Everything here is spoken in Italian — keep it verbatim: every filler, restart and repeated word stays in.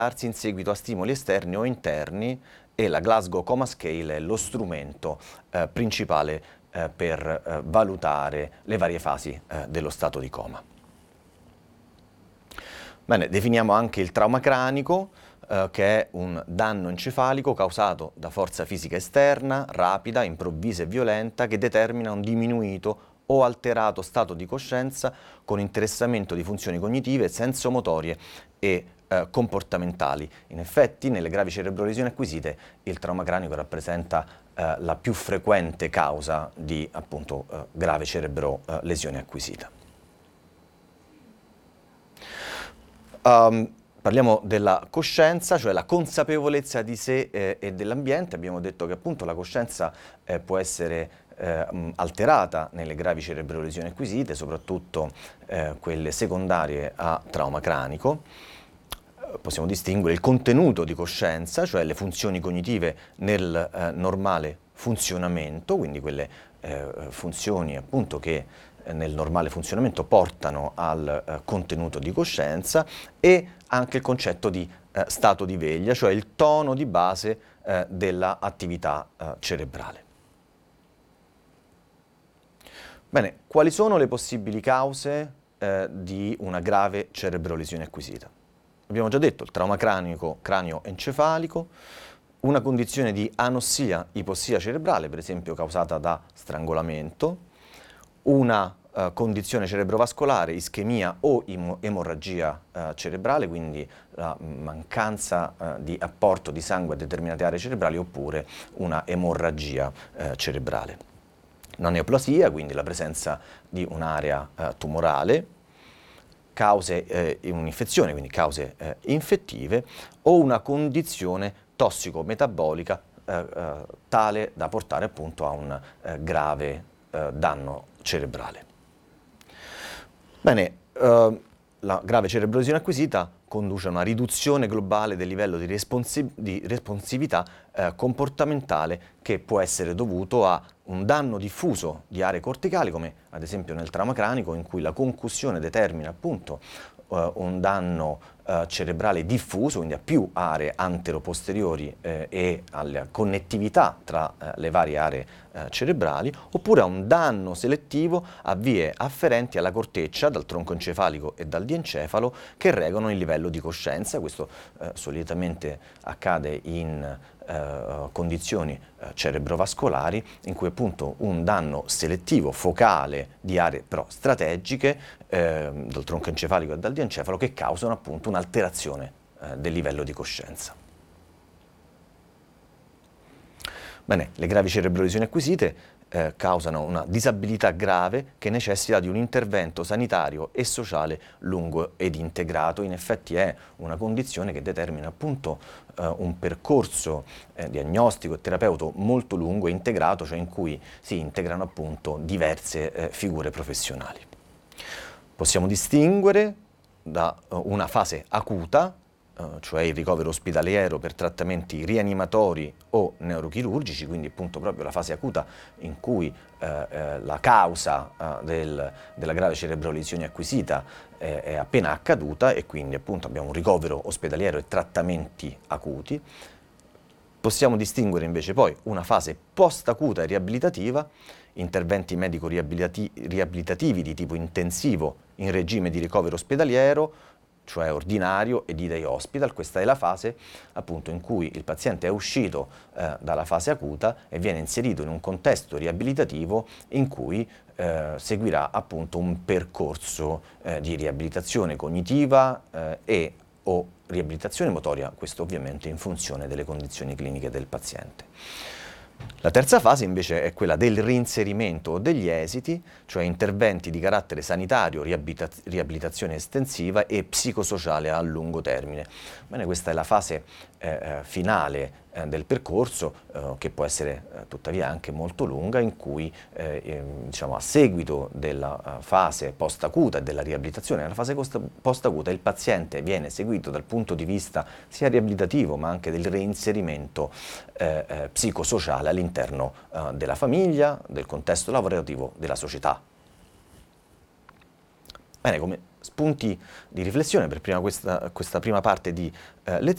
ripresentarsi in seguito a stimoli esterni o interni, e la Glasgow Coma Scale è lo strumento eh, principale eh, per eh, valutare le varie fasi eh, dello stato di coma. Bene, definiamo anche il trauma cranico, eh, che è un danno encefalico causato da forza fisica esterna, rapida, improvvisa e violenta, che determina un diminuito o alterato stato di coscienza con interessamento di funzioni cognitive, sensomotorie e eh, comportamentali. In effetti, nelle gravi cerebrolesioni acquisite, il trauma cranico rappresenta eh, la più frequente causa di, appunto, eh, grave cerebrolesione acquisita. Um, parliamo della coscienza, cioè la consapevolezza di sé eh, e dell'ambiente. Abbiamo detto che appunto la coscienza eh, può essere eh, alterata nelle gravi cerebrolesioni acquisite, soprattutto eh, quelle secondarie a trauma cranico. Possiamo distinguere il contenuto di coscienza, cioè le funzioni cognitive nel eh, normale funzionamento, quindi quelle eh, funzioni appunto che nel normale funzionamento portano al eh, contenuto di coscienza, e anche il concetto di eh, stato di veglia, cioè il tono di base eh, dell'attività eh, cerebrale. Bene, quali sono le possibili cause eh, di una grave cerebrolesione acquisita? Abbiamo già detto il trauma cranico, cranio-encefalico, una condizione di anossia, ipossia cerebrale, per esempio causata da strangolamento, una uh, condizione cerebrovascolare, ischemia o emorragia uh, cerebrale, quindi la mancanza uh, di apporto di sangue a determinate aree cerebrali, oppure una emorragia uh, cerebrale. Una neoplasia, quindi la presenza di un'area uh, tumorale, cause eh, un'infezione, quindi cause eh, infettive, o una condizione tossico-metabolica eh, eh, tale da portare appunto a un eh, grave eh, danno cerebrale. Bene, eh, la grave cerebrolesione acquisita conduce a una riduzione globale del livello di, responsi- di responsività eh, comportamentale, che può essere dovuto a un danno diffuso di aree corticali, come ad esempio nel trauma cranico, in cui la concussione determina appunto eh, un danno eh, cerebrale diffuso, quindi a più aree antero-posteriori eh, e alla connettività tra eh, le varie aree eh, cerebrali, oppure a un danno selettivo a vie afferenti alla corteccia, dal tronco encefalico e dal diencefalo, che regolano il livello di coscienza. Questo eh, solitamente accade in eh, condizioni eh, cerebrovascolari, in cui appunto un danno selettivo focale di aree però strategiche eh, dal tronco encefalico e dal diencefalo, che causano appunto un'alterazione eh, del livello di coscienza. Bene, le gravi cerebrolesioni acquisite eh, causano una disabilità grave che necessita di un intervento sanitario e sociale lungo ed integrato. In effetti è una condizione che determina appunto eh, un percorso eh, diagnostico e terapeutico molto lungo e integrato, cioè in cui si integrano appunto diverse eh, figure professionali. Possiamo distinguere da uh, una fase acuta, cioè il ricovero ospedaliero per trattamenti rianimatori o neurochirurgici, quindi appunto proprio la fase acuta in cui eh, eh, la causa eh, del, della grave cerebrolesione acquisita eh, è appena accaduta, e quindi appunto abbiamo un ricovero ospedaliero e trattamenti acuti. Possiamo distinguere invece poi una fase post-acuta e riabilitativa, interventi medico-riabilitativi di tipo intensivo in regime di ricovero ospedaliero, cioè ordinario e di day hospital. Questa è la fase appunto in cui il paziente è uscito eh, dalla fase acuta e viene inserito in un contesto riabilitativo in cui eh, seguirà appunto un percorso eh, di riabilitazione cognitiva eh, e o riabilitazione motoria, questo ovviamente in funzione delle condizioni cliniche del paziente. La terza fase invece è quella del reinserimento o degli esiti, cioè interventi di carattere sanitario, riabilitaz- riabilitazione estensiva e psicosociale a lungo termine. Bene, questa è la fase eh, finale eh, del percorso, eh, che può essere eh, tuttavia anche molto lunga, in cui eh, eh, diciamo, a seguito della uh, fase post-acuta e della riabilitazione, nella fase post-acuta il paziente viene seguito dal punto di vista sia riabilitativo ma anche del reinserimento eh, eh, psicosociale all'interno uh, della famiglia, del contesto lavorativo, della società. Bene, come spunti di riflessione per prima questa, questa prima parte di eh, lezione,